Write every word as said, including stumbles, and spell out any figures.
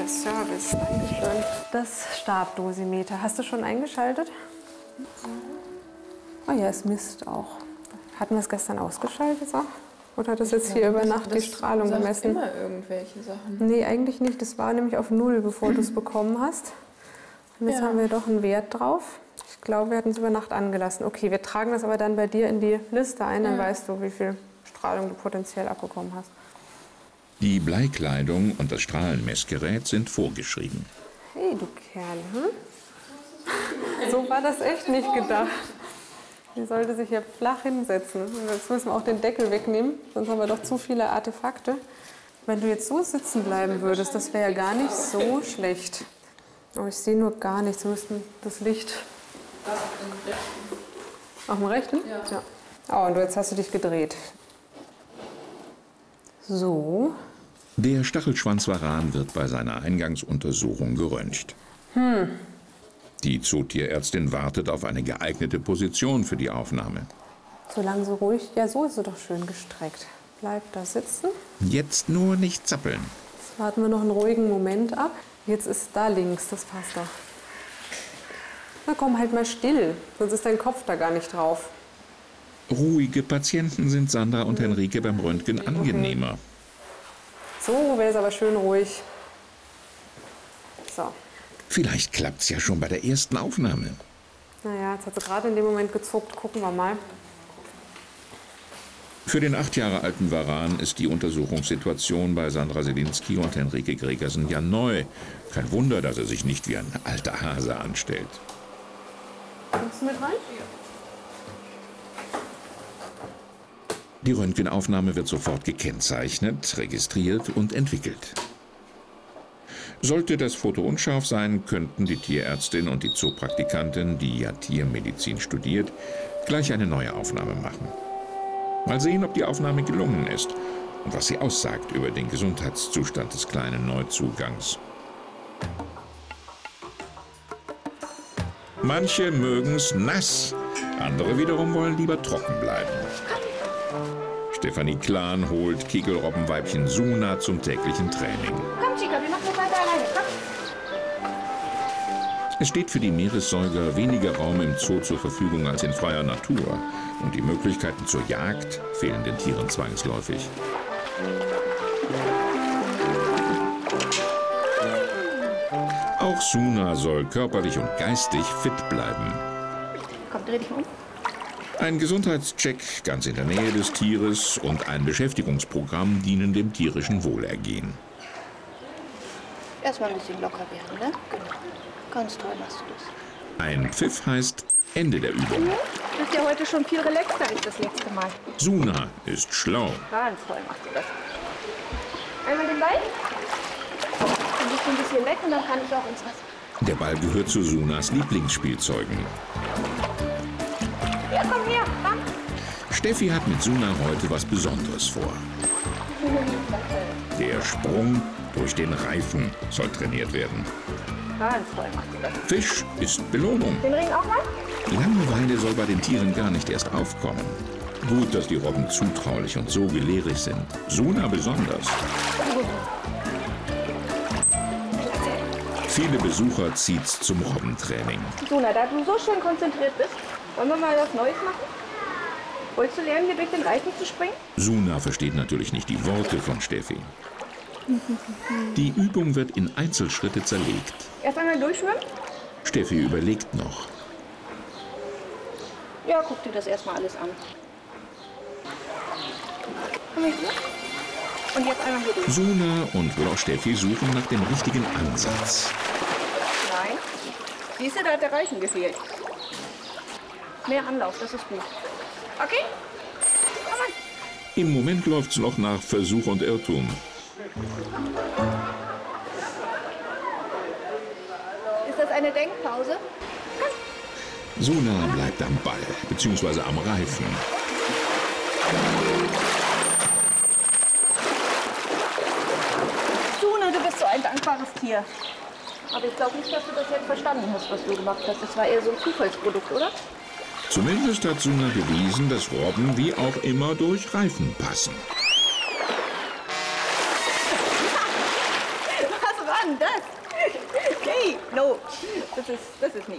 Service. Dankeschön. Das Stabdosimeter. Hast du schon eingeschaltet? Oh ja, es misst auch. Hatten wir es gestern ausgeschaltet? So? Oder hat das jetzt hier ja, über Nacht die Strahlung gemessen? Immer irgendwelche Sachen. Nee, eigentlich nicht. Das war nämlich auf null, bevor du es bekommen hast. Und jetzt ja. haben wir doch einen Wert drauf. Ich glaube, wir hatten es über Nacht angelassen. Okay, wir tragen das aber dann bei dir in die Liste ein. Dann ja. weißt du, wie viel Strahlung du potenziell abbekommen hast. Die Bleikleidung und das Strahlenmessgerät sind vorgeschrieben. Hey, du Kerl, hm? So war das echt nicht gedacht. Die sollte sich hier flach hinsetzen. Jetzt müssen wir auch den Deckel wegnehmen, sonst haben wir doch zu viele Artefakte. Wenn du jetzt so sitzen bleiben würdest, das wäre ja gar nicht so schlecht. Oh, ich sehe nur gar nichts. Wir müssten das Licht... Auf dem rechten? Ja. ja. Oh, und jetzt hast du dich gedreht. So. Der Stachelschwanzvaran wird bei seiner Eingangsuntersuchung geröntgt. Hm. Die Zootierärztin wartet auf eine geeignete Position für die Aufnahme. Solange so ruhig... Ja, so ist sie doch schön gestreckt. Bleib da sitzen. Jetzt nur nicht zappeln. Jetzt warten wir noch einen ruhigen Moment ab. Jetzt ist da links, das passt doch. Na komm, halt mal still, sonst ist dein Kopf da gar nicht drauf. Ruhige Patienten sind Sandra und Henrike beim Röntgen angenehmer. So wäre es aber schön ruhig. So. Vielleicht klappt es ja schon bei der ersten Aufnahme. Naja, jetzt hat sie gerade in dem Moment gezuckt. Gucken wir mal. Für den acht Jahre alten Varan ist die Untersuchungssituation bei Sandra Selinski und Henrike Gregersen ja neu. Kein Wunder, dass er sich nicht wie ein alter Hase anstellt. Kommst du mit rein? Die Röntgenaufnahme wird sofort gekennzeichnet, registriert und entwickelt. Sollte das Foto unscharf sein, könnten die Tierärztin und die Zoopraktikantin, die ja Tiermedizin studiert, gleich eine neue Aufnahme machen. Mal sehen, ob die Aufnahme gelungen ist und was sie aussagt über den Gesundheitszustand des kleinen Neuzugangs. Manche mögen's nass, andere wiederum wollen lieber trocken bleiben. Stefanie Klan holt Kegelrobbenweibchen Suna zum täglichen Training. Komm, Chica, wir machen das weiter alleine. Komm. Es steht für die Meeressäuger weniger Raum im Zoo zur Verfügung als in freier Natur. Und die Möglichkeiten zur Jagd fehlen den Tieren zwangsläufig. Auch Suna soll körperlich und geistig fit bleiben. Komm, dreh dich um. Ein Gesundheitscheck ganz in der Nähe des Tieres und ein Beschäftigungsprogramm dienen dem tierischen Wohlergehen. Erstmal ein bisschen locker werden, ne? Genau. Ganz toll machst du das. Ein Pfiff heißt Ende der Übung. Du bist ja heute schon viel relaxter als das letzte Mal. Suna ist schlau. Ganz toll machst du das. Einmal den Ball. Dann bist du ein bisschen weg und dann kann ich auch ins Wasser. Der Ball gehört zu Sunas Lieblingsspielzeugen. Ja, komm her, komm. Steffi hat mit Suna heute was Besonderes vor. Der Sprung durch den Reifen soll trainiert werden. Ganz toll machst du das. Fisch ist Belohnung. Den Ring auch mal? Langeweile soll bei den Tieren gar nicht erst aufkommen. Gut, dass die Robben zutraulich und so gelehrig sind. Suna besonders. Viele Besucher zieht's zum Robbentraining. Suna, da du so schön konzentriert bist, wollen wir mal was Neues machen? Wolltest du lernen, hier durch den Reifen zu springen? Suna versteht natürlich nicht die Worte von Steffi. Die Übung wird in Einzelschritte zerlegt. Erst einmal durchschwimmen? Steffi überlegt noch. Ja, guck dir das erstmal alles an. Komm hier. Und jetzt einmal hier durch. Suna und wohl auch Steffi suchen nach dem richtigen Ansatz. Nein. Siehst du, da hat der Reifen gefehlt. Mehr Anlauf, das ist gut. Okay? Komm an. Im Moment läuft's noch nach Versuch und Irrtum. Ist das eine Denkpause? Suna bleibt am Ball, beziehungsweise am Reifen. Suna, du bist so ein dankbares Tier. Aber ich glaube nicht, dass du das jetzt verstanden hast, was du gemacht hast. Das war eher so ein Zufallsprodukt, oder? Zumindest hat Suna bewiesen, dass Robben wie auch immer durch Reifen passen. Was war denn das? Oh, das ist, das ist nicht.